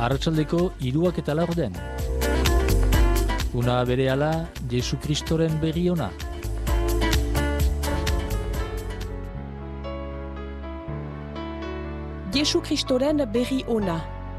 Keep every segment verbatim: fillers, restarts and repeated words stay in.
Arratsaldeko hiruak eta laurden. Una berehala Jesu Kristoren berri ona. Jesu Kristoren berri ona.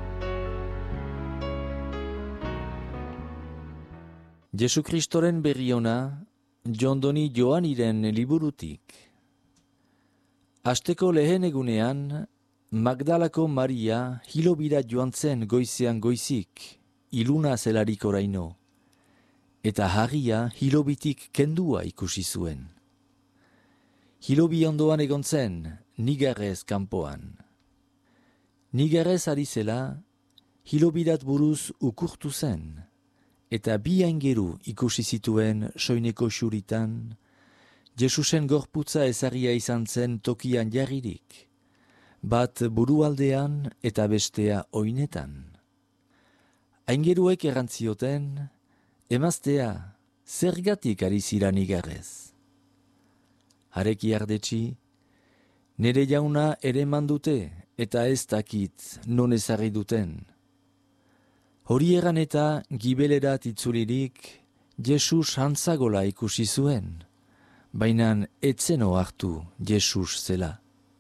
Jesu Kristoren berri ona, Jondoni Joaniren liburutik. Asteko lehen egunean, Magdalako Maria hilobira joan zen goizean goizik, iluna zelarik oraino, eta harria hilobitik kendua ikusi zuen. Hilobi ondoan egon zen, nigarrez kanpoan. Nigarrez ari zela, hilobirat buruz ukurtu zen, eta bi aingeru ikusi zituen soineko xuritan, Jesusen gorputza ezagia izan zen tokian jarririk, bat burualdean eta bestea oinetan. Aingeruek errantzioten, emaztea, zergatik ari zira nigarrez. Hareki ardetsi, nere jauna ere mandute eta ez dakit non ezarri duten. Hori egan eta gibelerat itzulirik, Jesus hantzagola ikusi zuen, bainan etzeno hartu Jesus zela.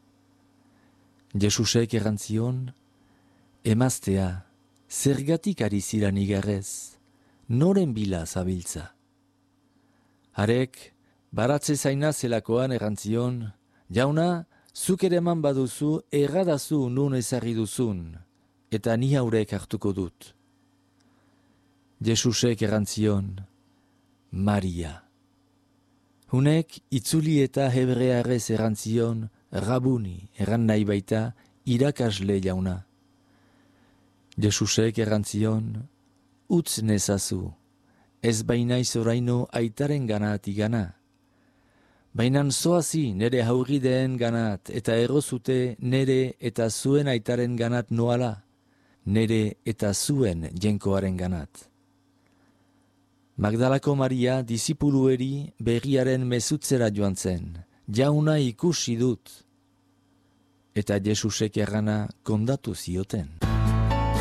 Jesusek errantzion, emaztea, zergatik ari zira nigarrez, noren bila zabiltza. Harek, baratze zaina zelakoan errantzion, jauna, zuk ere eman baduzu erradazu nun ezarri duzun, eta ni haurek hartuko dut. Jesusek errantzion, Maria. Hunek itzuli eta hebrearrez errantzion, Rabuni erran nahi baita irakasle jauna. Jesusek errantzion, utz nezazu, ez bainaiz oraino aitaren ganat igana. Bainan zoazi nere haurideen ganat eta errozute nere eta zuen aitaren ganat noala, nere eta zuen jenkoaren ganat. Magdalako Maria disipulueri berriaren mezutzera joan zen, jauna ikusi dut, eta Jesusek errana kondatu zioten.